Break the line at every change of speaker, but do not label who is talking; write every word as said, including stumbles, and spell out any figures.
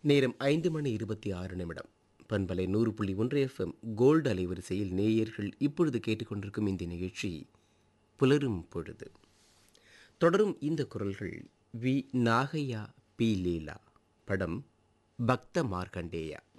நேரம் ஐந்து மணி இருபத்தி ஆறு நிமிடம். பண்பலை நூறு புள்ளி ஒன்று எஃப்எம் கோல்டு அலைவரிசையில் நேயர்கள் இப்பொழுது கேட்டுக்கொண்டிருக்கும் இந்த நிகழ்ச்சி புலரும் பொழுது. தொடரும் இந்த குரல்கள் வி நாகையா, பி லீலா. படம் பக்த மார்க்கண்டேயா.